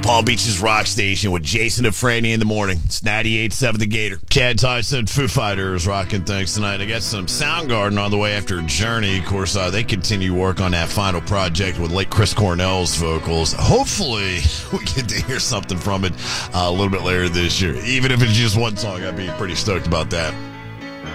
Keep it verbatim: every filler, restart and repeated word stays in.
Palm Beach's rock station with Jason and Franny in the morning. It's ninety-eight point seven The Gator. Cat Tyson, Foo Fighters rocking things tonight. I got some Soundgarden on the way after Journey. Of course, uh, they continue work on that final project with late Chris Cornell's vocals. Hopefully, we get to hear something from it uh, a little bit later this year. Even if it's just one song, I'd be pretty stoked about that.